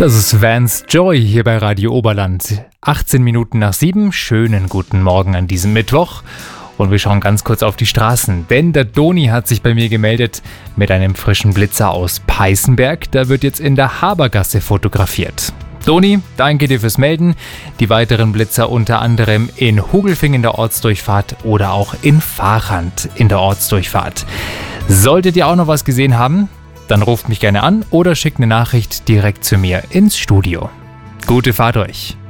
Das ist Vance Joy hier bei Radio Oberland. 18 Minuten nach 7, schönen guten Morgen an diesem Mittwoch. Und wir schauen ganz kurz auf die Straßen, denn der Doni hat sich bei mir gemeldet mit einem frischen Blitzer aus Peißenberg. Da wird jetzt in der Habergasse fotografiert. Doni, danke dir fürs Melden. Die weiteren Blitzer unter anderem in Hugelfing in der Ortsdurchfahrt oder auch in Fahrrand in der Ortsdurchfahrt. Solltet ihr auch noch was gesehen haben, dann ruft mich gerne an oder schickt eine Nachricht direkt zu mir ins Studio. Gute Fahrt euch!